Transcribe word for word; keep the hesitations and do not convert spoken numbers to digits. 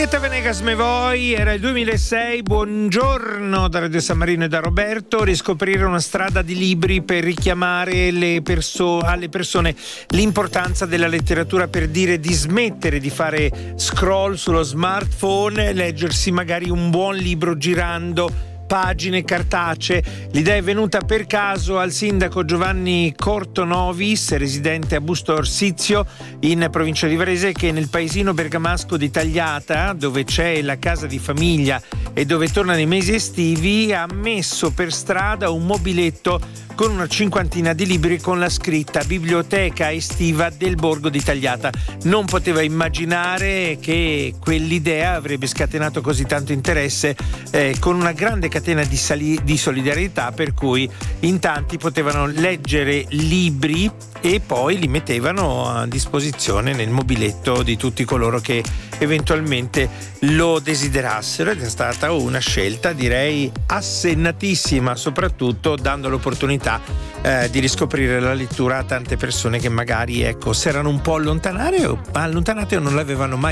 Julieta Venegas me voi, era il duemilasei, buongiorno da Radio San Marino e da Roberto. Riscoprire una strada di libri per richiamare le perso- alle persone l'importanza della letteratura, per dire di smettere di fare scroll sullo smartphone e leggersi magari un buon libro girando pagine cartacee. L'idea è venuta per caso al sindaco Giovanni Cortonovis, residente a Busto Orsizio in provincia di Varese, che nel paesino bergamasco di Tagliata, dove c'è la casa di famiglia e dove torna nei mesi estivi, ha messo per strada un mobiletto con una cinquantina di libri con la scritta Biblioteca estiva del borgo di Tagliata. Non poteva immaginare che quell'idea avrebbe scatenato così tanto interesse, eh, con una grande catena di, sali- di solidarietà, per cui in tanti potevano leggere libri e poi li mettevano a disposizione nel mobiletto di tutti coloro che eventualmente lo desiderassero, ed è stata una scelta, direi, assennatissima, soprattutto dando l'opportunità eh, di riscoprire la lettura a tante persone che magari, ecco, si erano un po' allontanate o allontanate o non l'avevano mai